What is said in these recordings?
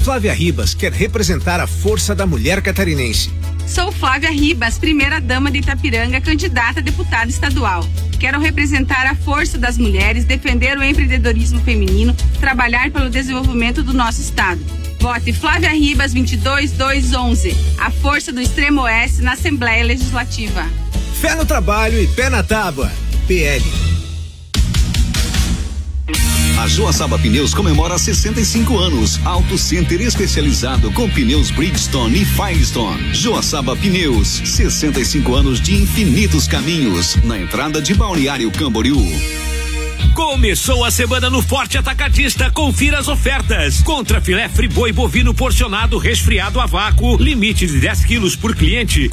Flávia Ribas quer representar a força da mulher catarinense. Sou Flávia Ribas, primeira dama de Itapiranga, candidata a deputada estadual. Quero representar a força das mulheres, defender o empreendedorismo feminino, trabalhar pelo desenvolvimento do nosso estado. Vote Flávia Ribas 22211, a força do Extremo Oeste na Assembleia Legislativa. Fé no trabalho e pé na tábua. PL. A Joaçaba Pneus comemora 65 anos. Auto Center especializado com pneus Bridgestone e Firestone. Joaçaba Pneus, 65 anos de infinitos caminhos. Na entrada de Balneário Camboriú. Começou a semana no Forte Atacadista. Confira as ofertas. Contra filé friboi bovino porcionado resfriado a vácuo, limite de 10 quilos por cliente,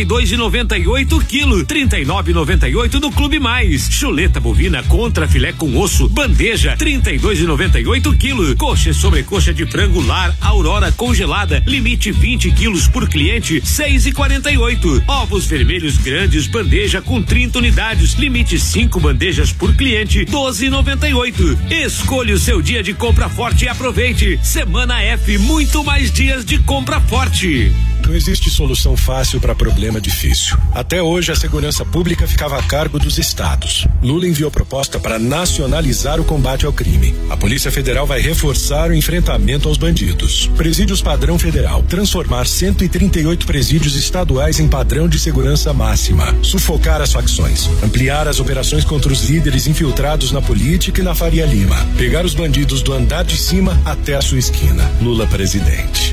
42,98 quilo, 39,98 no Clube Mais. Chuleta bovina contra filé com osso, bandeja, 32,98 quilo. Coxa e sobrecoxa de frango lar Aurora congelada, limite 20 quilos por cliente, 6,48. Ovos vermelhos grandes, bandeja com 30 unidades, limite 5 bandejas por cliente, 12,98. Escolha o seu dia de compra forte e aproveite. Semana F, muito mais dias de compra forte. Não existe solução fácil para problema difícil. Até hoje, a segurança pública ficava a cargo dos estados. Lula enviou proposta para nacionalizar o combate ao crime. A Polícia Federal vai reforçar o enfrentamento aos bandidos. Presídios padrão federal. Transformar 138 presídios estaduais em padrão de segurança máxima. Sufocar as facções. Ampliar as operações contra os líderes infiltrados na política e na Faria Lima. Pegar os bandidos do andar de cima até a sua esquina. Lula presidente.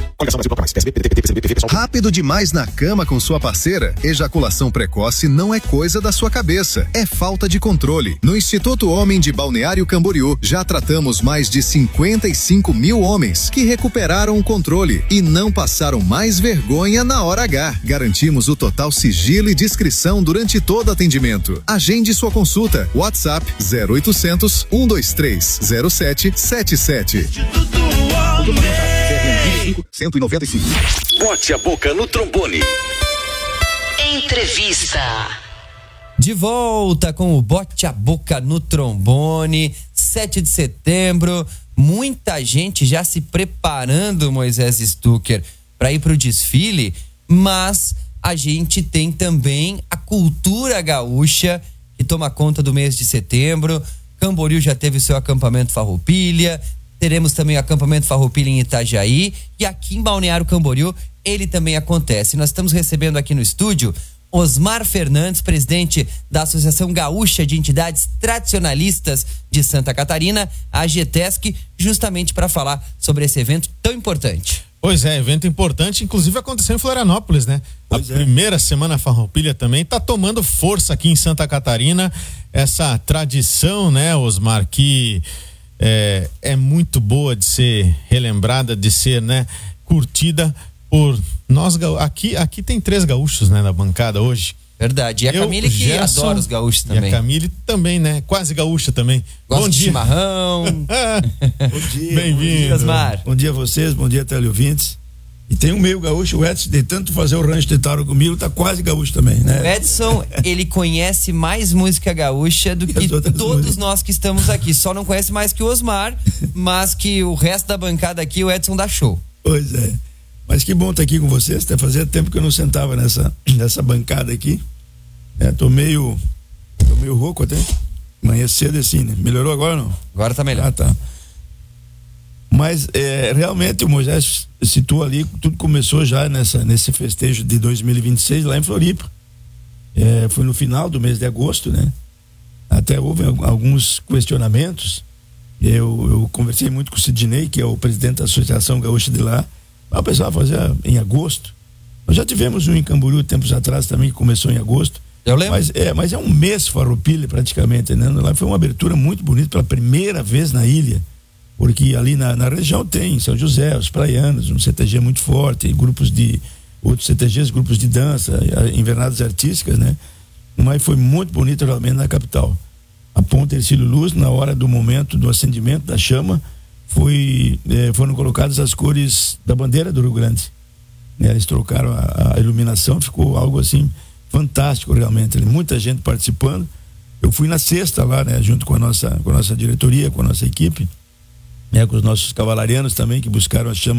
Rápido demais na cama com sua parceira? Ejaculação precoce não é coisa da sua cabeça, é falta de controle. No Instituto Homem de Balneário Camboriú, já tratamos mais de 55 mil homens que recuperaram o controle e não passaram mais vergonha na hora H. Garantimos o total sigilo e discrição durante todo atendimento. Agende sua consulta. WhatsApp 0800 123 0777. Instituto Homem. 195. Bote a boca no trombone. Entrevista. De volta com o Bote a Boca no Trombone, 7 de setembro. Muita gente já se preparando, Moisés Stucker, para ir para o desfile, mas a gente tem também a cultura gaúcha que toma conta do mês de setembro. Camboriú já teve seu acampamento Farroupilha. Teremos também o acampamento Farroupilha em Itajaí, e aqui em Balneário Camboriú ele também acontece. Nós estamos recebendo aqui no estúdio Osmar Fernandes, presidente da Associação Gaúcha de Entidades Tradicionalistas de Santa Catarina, a AGTESC, justamente para falar sobre esse evento tão importante. Pois é, evento importante, inclusive aconteceu em Florianópolis, né? Primeira semana Farroupilha também tá tomando força aqui em Santa Catarina, essa tradição, né, Osmar, que é muito boa de ser relembrada, de ser, né, curtida por nós. Aqui tem 3 gaúchos, né, na bancada hoje. Verdade. E a Camille, que Gerson, adora os gaúchos também. E a Camille também, né? Quase gaúcha também. Gosta Bom de dia. chimarrão. Bom dia. Bem-vindo. Osmar. Bom dia a vocês, bom dia teleouvintes. E tem um meio gaúcho, o Edson, de tanto fazer o rancho de taro comigo, tá quase gaúcho também, né? O Edson, ele conhece mais música gaúcha do que todos nós que estamos aqui. Só não conhece mais que o Osmar, mas que o resto da bancada aqui, o Edson dá show. Pois é. Mas que bom estar aqui com vocês. Até fazia tempo que eu não sentava nessa bancada aqui. Tô meio rouco até. Amanhã cedo assim, né? Melhorou agora não? Agora tá melhor. Ah, tá. Mas realmente o Moisés citou ali, tudo começou já nesse festejo de 2026 lá em Floripa. Foi no final do mês de agosto, né? Até houve alguns questionamentos. Eu conversei muito com o Sidney, que é o presidente da Associação Gaúcha de lá. O pessoal fazia em agosto. Nós já tivemos um em Camboriú tempos atrás também, que começou em agosto. Eu lembro. Mas é um mês Farroupilha praticamente, né? Lá foi uma abertura muito bonita pela primeira vez na ilha. Porque ali na região tem São José, os praianos, um CTG muito forte, outros CTGs, grupos de dança, invernadas artísticas, né? Mas foi muito bonito realmente na capital. A Ponte Hercílio Luz, na hora do momento do acendimento da chama, foram colocadas as cores da bandeira do Rio Grande. Eles trocaram a iluminação, ficou algo assim fantástico realmente. Muita gente participando. Eu fui na sexta lá, né? Junto com a nossa diretoria, com a nossa equipe. Com os nossos cavalarianos também, que buscaram a chama